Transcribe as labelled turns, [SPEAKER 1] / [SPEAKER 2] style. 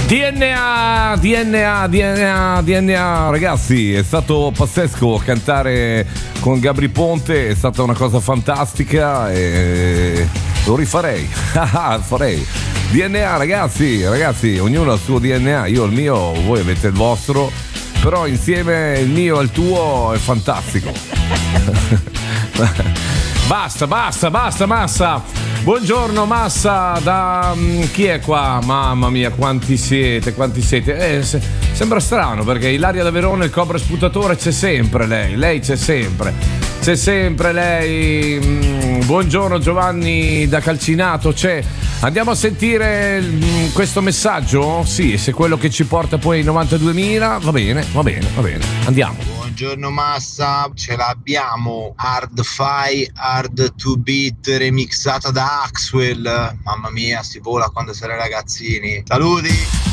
[SPEAKER 1] DNA, ragazzi, è stato pazzesco cantare con Gabry Ponte, è stata una cosa fantastica e lo rifarei. Farei. DNA, ragazzi, ognuno ha il suo DNA, io il mio, voi avete il vostro, però insieme il mio e il tuo è fantastico. Basta, Massa. Buongiorno Massa, da chi è qua? Mamma mia, quanti siete? Sembra strano perché Ilaria da Verona, il cobra sputatore, c'è sempre lei c'è sempre lei. Buongiorno Giovanni da Calcinato, c'è. Andiamo a sentire questo messaggio? Sì, se quello che ci porta poi ai 92.000, va bene, andiamo.
[SPEAKER 2] Buongiorno Massa, ce l'abbiamo, Hard to Beat remixata da Axwell, mamma mia si vola quando si era ragazzini, saluti!